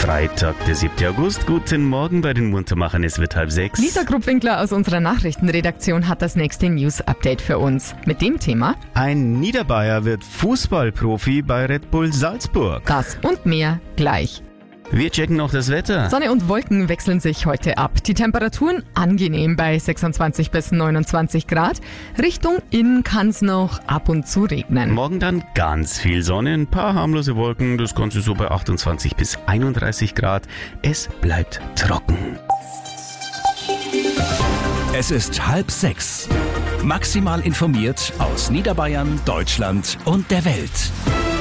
Freitag, der 7. August. Guten Morgen bei den Muntermachern, es wird 5:30. Lisa Gruppwinkler aus unserer Nachrichtenredaktion hat das nächste News-Update für uns. Mit dem Thema: Ein Niederbayer wird Fußballprofi bei Red Bull Salzburg. Das und mehr gleich. Wir checken noch das Wetter. Sonne und Wolken wechseln sich heute ab. Die Temperaturen angenehm bei 26 bis 29 Grad. Richtung Innen kann es noch ab und zu regnen. Morgen dann ganz viel Sonne, ein paar harmlose Wolken. Das Ganze so bei 28 bis 31 Grad. Es bleibt trocken. Es ist 5:30. Maximal informiert aus Niederbayern, Deutschland und der Welt.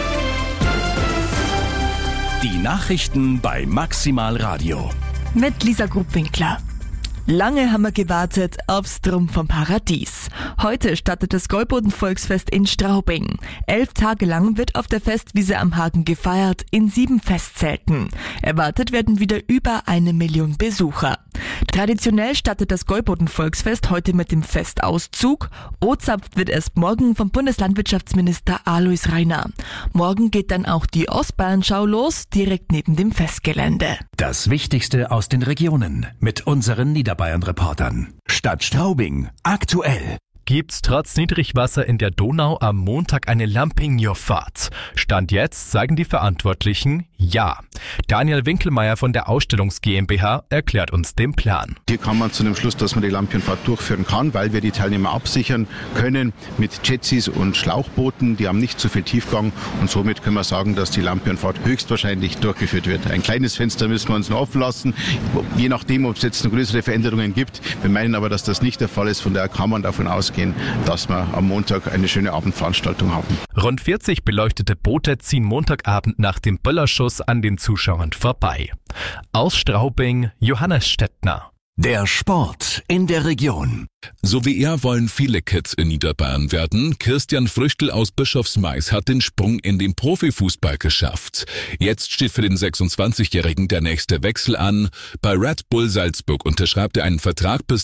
Die Nachrichten bei Maximal Radio. Mit Lisa Gruppwinkler. Lange haben wir gewartet aufs Drum vom Paradies. Heute startet das Gäuboden-Volksfest in Straubing. 11 Tage lang wird auf der Festwiese am Hagen gefeiert, in 7 Festzelten. Erwartet werden wieder über 1 Million Besucher. Traditionell startet das Gäuboden-Volksfest heute mit dem Festauszug. O-zapft wird erst morgen vom Bundeslandwirtschaftsminister Alois Rainer. Morgen geht dann auch die Ostbayernschau los, direkt neben dem Festgelände. Das Wichtigste aus den Regionen mit unseren Niederbayern-Reportern. Stadt Straubing, aktuell. Gibt's trotz Niedrigwasser in der Donau am Montag eine Lampignofahrt? Stand jetzt sagen die Verantwortlichen ja. Daniel Winkelmeier von der Ausstellungs GmbH erklärt uns den Plan. Hier kann man zu dem Schluss, dass man die Lampionfahrt durchführen kann, weil wir die Teilnehmer absichern können mit Jetskis und Schlauchbooten. Die haben nicht so viel Tiefgang und somit können wir sagen, dass die Lampionfahrt höchstwahrscheinlich durchgeführt wird. Ein kleines Fenster müssen wir uns noch offen lassen, je nachdem, ob es jetzt noch größere Veränderungen gibt. Wir meinen aber, dass das nicht der Fall ist. Von daher kann man davon ausgehen, dass wir am Montag eine schöne Abendveranstaltung haben. Rund 40 beleuchtete Boote ziehen Montagabend nach dem Böllerschuss an den Zuschauern vorbei. Aus Straubing, Johannes Stettner. Der Sport in der Region. So wie er wollen viele Kids in Niederbayern werden. Christian Früchtl aus Bischofsmais hat den Sprung in den Profifußball geschafft. Jetzt steht für den 26-Jährigen der nächste Wechsel an. Bei Red Bull Salzburg unterschreibt er einen Vertrag bis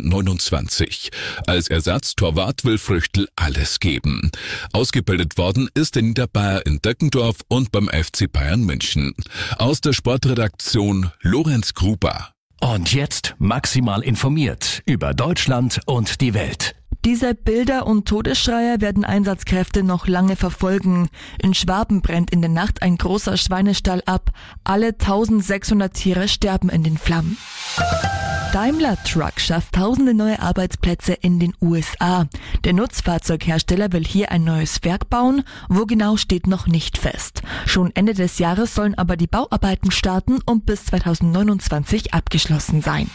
2029. Als Ersatztorwart will Früchtl alles geben. Ausgebildet worden ist der Niederbayer in Deckendorf und beim FC Bayern München. Aus der Sportredaktion Lorenz Gruber. Und jetzt maximal informiert über Deutschland und die Welt. Diese Bilder und Todesschreier werden Einsatzkräfte noch lange verfolgen. In Schwaben brennt in der Nacht ein großer Schweinestall ab. Alle 1600 Tiere sterben in den Flammen. Daimler Truck schafft tausende neue Arbeitsplätze in den USA. Der Nutzfahrzeughersteller will hier ein neues Werk bauen. Wo genau steht noch nicht fest. Schon Ende des Jahres sollen aber die Bauarbeiten starten und bis 2029 abgeschlossen sein.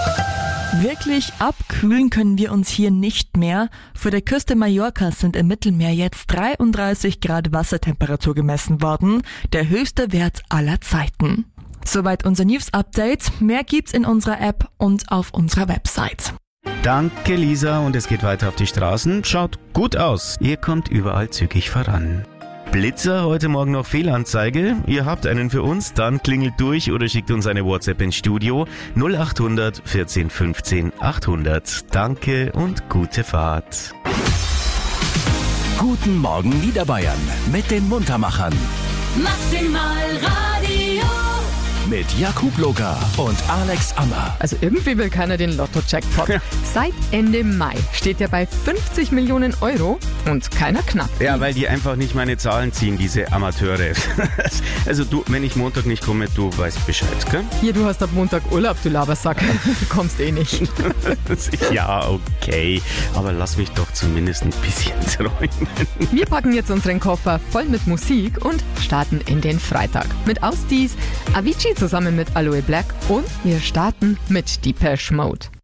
Wirklich abkühlen können wir uns hier nicht mehr. Vor der Küste Mallorcas sind im Mittelmeer jetzt 33 Grad Wassertemperatur gemessen worden. Der höchste Wert aller Zeiten. Soweit unser News-Update. Mehr gibt's in unserer App und auf unserer Website. Danke, Lisa, und es geht weiter auf die Straßen. Schaut gut aus. Ihr kommt überall zügig voran. Blitzer, heute Morgen noch Fehlanzeige. Ihr habt einen für uns, dann klingelt durch oder schickt uns eine WhatsApp ins Studio 0800 14 15 800. Danke und gute Fahrt. Guten Morgen Niederbayern mit den Muntermachern. Maximal Radio. Mit Jakub Loga und Alex Ammer. Also irgendwie will keiner den Lotto-Jackpot. Seit Ende Mai steht er bei 50 Millionen Euro und keiner knackt. Ja, weil die einfach nicht meine Zahlen ziehen, diese Amateure. Also du, wenn ich Montag nicht komme, du weißt Bescheid, gell? Hier, du hast ab Montag Urlaub, du Labersack. Du kommst eh nicht. Ja, okay. Aber lass mich doch zumindest ein bisschen träumen. Wir packen jetzt unseren Koffer voll mit Musik und starten in den Freitag. Mit Ausdies, Avicii zusammen mit Aloe Black und wir starten mit Depeche Mode.